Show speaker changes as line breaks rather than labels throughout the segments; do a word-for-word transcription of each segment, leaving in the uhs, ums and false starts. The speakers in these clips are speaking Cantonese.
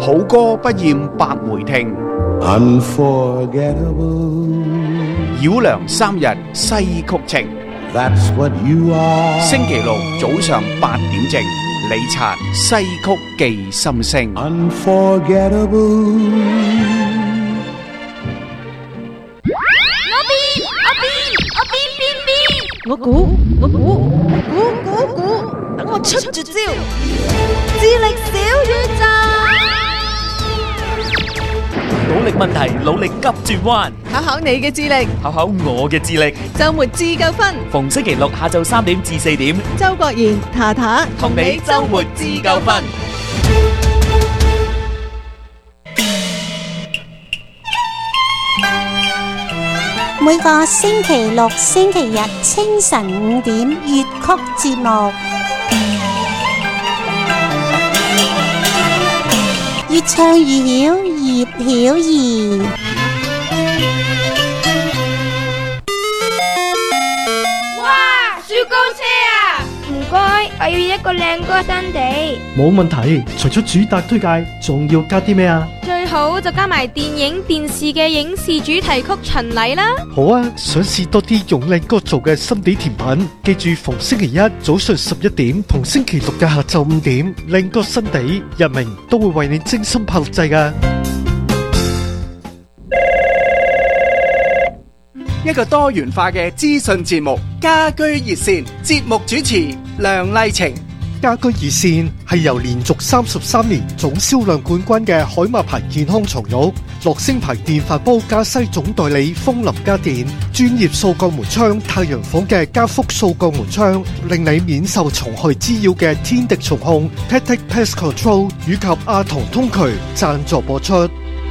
好歌不厭百回聽。
Unforgettable，
繞梁三日西曲情。
That's what you are。
星期六早上八點正，李察西曲記心聲。
Unforgettable。
我估，我估，我估，估估，等我出絕招，智力小宇宙，
努力問題，努力急轉彎，
考考你嘅智力，
考考我嘅智力。
周末自救分，
逢星期六下晝三點至四點，
周國賢、塔塔
同你周末自救分。
每個星期六、星期日清晨五點粵曲節目，越唱越曉，葉曉儀。
哇！雪糕車啊！唔該，我要一個靚歌新地。
冇問題，除咗主打推介，仲要加啲咩啊？
最好就加埋電影、電視嘅影視主題曲巡禮啦。
好啊，想試多啲用靚歌做嘅心地甜品，記住逢星期一早上十一點同星期六嘅下晝五點，靚歌新地日明都會為你精心拍錄製㗎。
一個多元化嘅資訊節目，家居熱線，節目主持梁麗晴。
家居熱線係由連續三十三年總銷量冠軍嘅海馬牌健康床褥、樂聲牌電飯煲加西總代理風林家電、專業掃鋼門窗太陽房嘅加福掃鋼門窗，令你免受蟲害滋擾嘅天敵蟲控 Tactic Pest Control 以及阿童通渠贊助播出。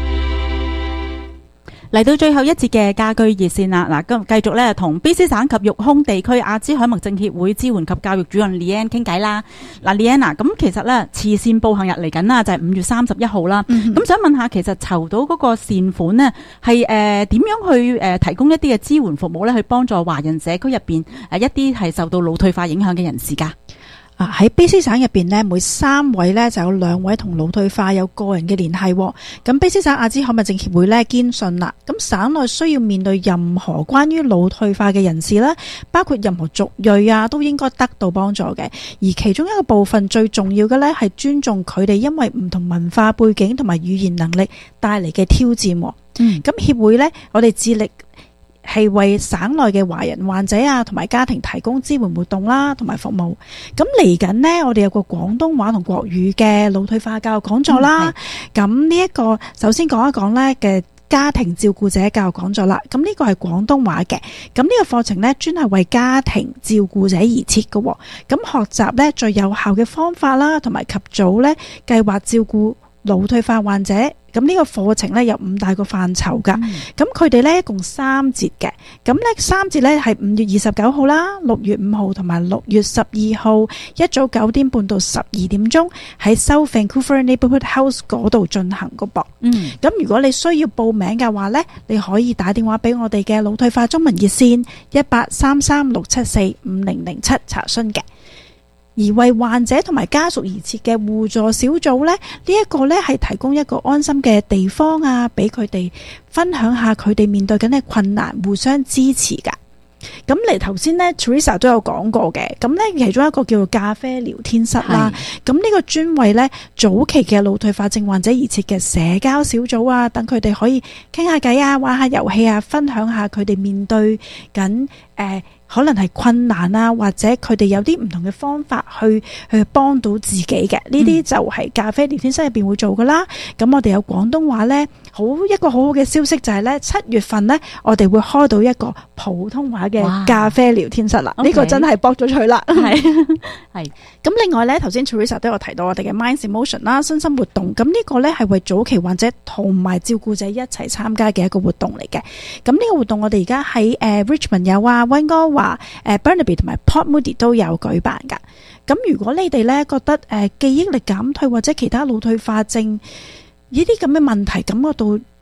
嚟到最後一節嘅家居熱線啦，嗱，今繼續咧同 B C 省及育空地區阿茲海默症協會支援及教育主任 Leanne 傾偈啦。嗱 Leanne 啊，咁其實咧慈善步行日嚟緊啦，就係五月三十一號啦。咁、嗯、想問下，其實籌到嗰個善款呢，係誒點樣去誒提供一啲嘅支援服務咧，去幫助華人社區入邊誒一啲係受到腦退化影響嘅人士㗎？
喺 B C 省入邊呢，每三位呢就有兩位同腦退化有個人嘅聯繫。咁 B C 省阿茲海默症協會呢堅信啦，咁省內需要面對任何關於腦退化嘅人士啦，包括任何族裔啊，都應該得到幫助嘅。而其中一個部分最重要嘅呢，係尊重佢哋因為唔同文化背景同埋語言能力帶嚟嘅挑戰。嗯，咁協會呢，我哋致力係為省內嘅華人患者啊，同埋家庭提供支援活動啦，同埋服務。咁嚟緊呢，我哋有個廣東話同國語嘅腦退化教育講座啦。咁呢一個首先講一講呢嘅家庭照顧者教育講座啦。咁呢個係廣東話嘅。咁呢個課程呢，專係為家庭照顧者而設嘅。咁學習呢，最有效嘅方法啦，同埋及早呢計劃照顧腦退化患者。咁呢個課程呢，有五大個範疇噶，咁佢哋呢，一共三節嘅，咁呢三節呢，係五月二十九號啦、六月五號同埋六月十二號，一早九點半到十二點鐘喺 South Vancouver Neighbourhood House 嗰度進行個噃。嗯，咁如果你需要報名嘅話呢，你可以打電話俾我哋嘅腦退化中文熱線一八三三六七四五零零七查詢嘅。而為患者同埋家屬而設嘅互助小組呢，呢、這、一個呢係提供一個安心嘅地方啊，俾佢哋分享下佢哋面對緊嘅困難，互相支持噶。咁嚟頭先呢 Teresa 都有講過嘅，咁呢其中一個叫做咖啡聊天室啦，咁呢個專為呢早期嘅腦退化症患者而設嘅社交小組啊，等佢哋可以傾下偈啊，玩下遊戲啊，分享下佢哋面對緊誒。呃可能係困難啊，或者佢哋有啲唔同嘅方法去去幫到自己嘅，呢啲就係咖啡聊天室入邊會做噶啦。咁我哋有廣東話呢，好一個好好嘅消息就係呢，七月份呢，我哋會開到一個普通話嘅咖啡聊天室啦。呢、這個真係搏咗佢啦。係係。咁另外呢，頭先 Teresa 都有提到我哋嘅 Minds in Motion 啦，身心活動。咁呢個呢，係為早期患者同埋照顧者一齊參加嘅一個活動嚟嘅。咁呢個活動我哋而家喺誒 Richmond 有啊，溫哥華。話誒 Burnaby 同埋 Port Moody 都有舉辦噶，咁如果你哋咧覺得誒、呃、記憶力減退或者其他腦退化症呢啲咁嘅問題感覺到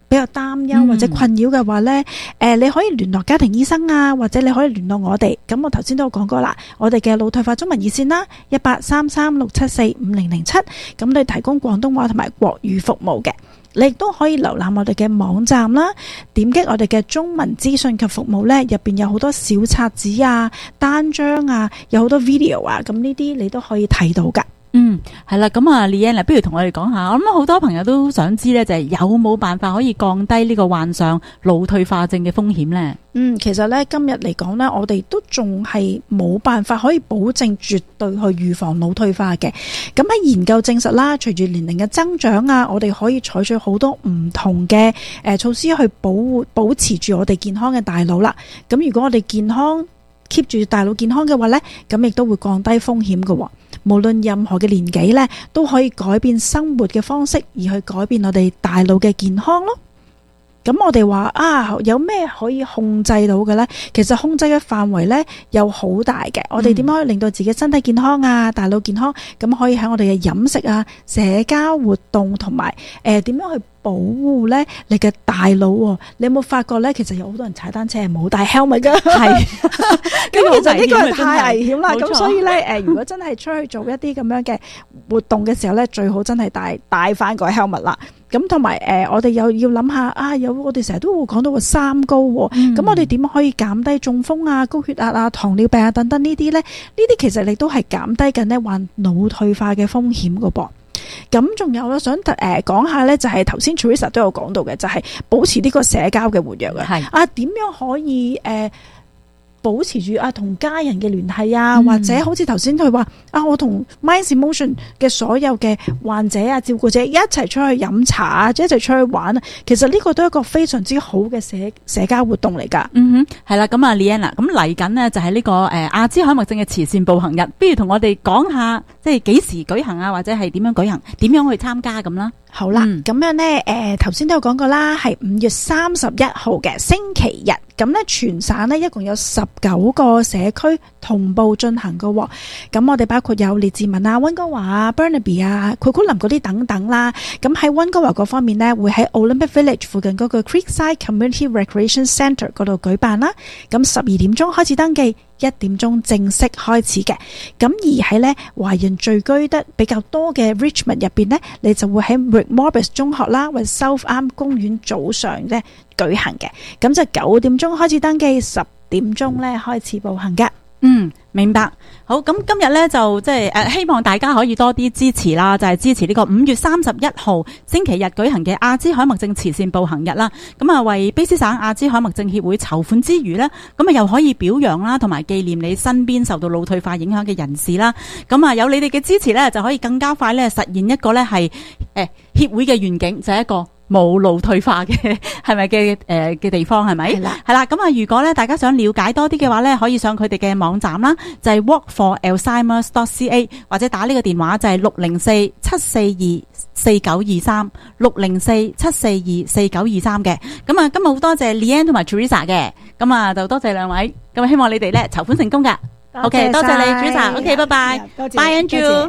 比較擔憂或者困擾嘅話呢，誒、呃，你可以聯絡家庭醫生啊，或者你可以聯絡我哋。咁我頭先都有講過啦，我哋嘅腦退化中文熱線啦，一八三三六七四五零零七，咁你提供廣東話同埋國語服務嘅。你亦都可以瀏覽我哋嘅網站啦，點擊我哋嘅中文資訊及服務呢，入邊有好多小冊子啊、單張啊，有好多 video 啊，咁呢啲你都可以睇到噶。
嗯，係啦，咁啊 Leanne， 不如同我哋講下，我諗好多朋友都想知咧，就係有冇辦法可以降低呢個患上腦退化症嘅風險咧？
嗯，其實咧今日嚟講咧，我哋都仲係冇辦法可以保證絕對去預防腦退化嘅。咁喺研究證實啦，隨住年齡嘅增長啊，我哋可以採取好多唔同嘅誒措施去保護保持住我哋健康嘅大腦啦。咁如果我哋健康 keep 住大腦健康嘅話咧，咁亦都會降低風險嘅。無論任何嘅年紀咧，都可以改變生活嘅方式，而去改變我哋大腦嘅健康咯。咁我哋話啊，有咩可以控制到嘅呢？其實控制嘅範圍呢有好大嘅。我哋點樣可以令到自己身體健康啊、大腦健康？咁可以喺我哋嘅飲食啊、社交活動同埋誒點樣去保護呢你嘅大腦？你有冇發覺呢？其實有好多人踩單車係冇戴 helmet 噶，係咁其實呢個係太危險啦。咁所以呢，誒，如果真係出去做一啲咁樣嘅活動嘅時候呢，最好真係戴戴翻個 helmet 啦。咁同埋誒，我哋又要諗下啊，有我哋成日都會講到個三高，咁、嗯、我哋點可以減低中風啊、高血壓啊、糖尿病啊等等呢啲呢？呢啲其實你都係減低緊呢患腦退化嘅風險噶噃。咁仲有我想誒講下呢，就係頭先 Teresa 都有講到嘅，就係、是、保持呢個社交嘅活躍嘅。係啊，點樣可以誒？呃保持住啊，同家人嘅聯繫啊，嗯、或者好似頭先佢話啊，我同 Minds in Motion 嘅所有嘅患者啊、照顧者一齊出去飲茶啊，一齊出去玩啊，其實呢個都係一個非常之好嘅社社交活動嚟噶。
嗯哼，係啦，咁啊 Leanne， 咁嚟緊呢就係呢、這個誒、呃、阿茲海默症嘅慈善步行日，不如同我哋講下，即係幾時舉行啊，或者係點樣舉行，點樣去參加咁啦。
好啦，咁、嗯、樣呢，誒頭先都有講過啦，係五月三十一號嘅星期日，咁呢，全省呢一共有十九個社區同步進行嘅。咁我哋包括有列治文啊、溫哥華啊、Burnaby 啊、庫庫林嗰啲等等啦。咁喺溫哥華嗰方面呢，會喺 Olympic Village 附近嗰個 Creekside Community Recreation Centre 嗰度舉辦啦。咁十二點鐘開始登記，一點鐘正式開始嘅。咁而喺呢華人聚居得比較多嘅 Richmond 入邊呢，你就會喺 Rick Morris 中學啦，或者 South Arm 公園早上咧舉行嘅。咁就九點鐘開始登記，十點鐘咧開始步行嘅。
嗯，明白。好，咁今日咧就即係誒，希望大家可以多啲支持啦，就係、是、支持呢個五月三十一號星期日舉行嘅阿茲海默症慈善步行日啦。咁啊，為卑詩省阿茲海默症協會籌款之餘呢，咁啊又可以表揚啦，同埋紀念你身邊受到腦退化影響嘅人士啦。咁啊，有你哋嘅支持呢，就可以更加快咧實現一個咧係誒協會嘅願景，就係、是、一個冇腦退化嘅係咪嘅誒嘅地方係咪？係啦，係啦。咁啊，如果咧大家想了解多啲嘅話咧，可以上佢哋嘅網站啦，就係 walk for alzheimer's dot c a， 或者打呢個電話就係六零四七四二四九二三六零四七四二四九二三嘅。咁啊，今日好多謝 Leanne 同埋 Teresa 嘅，咁啊就多謝兩位，咁啊希望你哋咧籌款成功噶。OK， 多謝你 Teresa。OK， 拜拜。Bye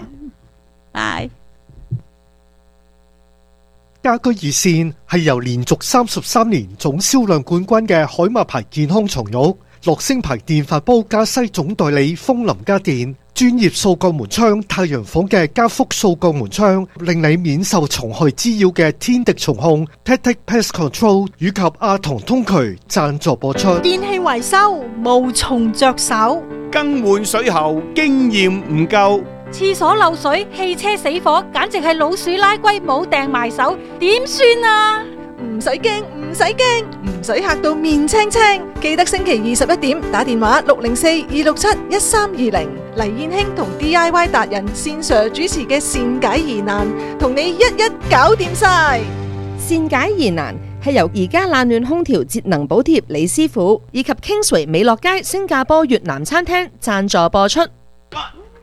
Andrew。Bye。
家居熱線係由連續三十三年總銷量冠軍嘅海馬牌健康床褥、樂聲牌電飯煲加西總代理風林家電、專業掃鋼門窗太陽房嘅加福掃鋼門窗，令你免受蟲害滋擾嘅天敵蟲控 Tactic Pest Control 以及阿童通渠贊助播出。
電器維修無從着手，
更換水喉經驗唔夠，
廁所漏水、汽車死火，簡直係老鼠拉龜冇掟埋手，點算啊？
唔使驚，唔使驚，唔使嚇到面青青。記得星期二十一點打電話六零四二六七一三二零，黎燕卿同 D I Y 達人線 Sir 主持嘅善解疑難，同你一一搞掂晒。
善解疑難係由而家冷暖空調節能補貼李師傅以及 Kingsway 美樂街新加坡越南餐廳贊助播出。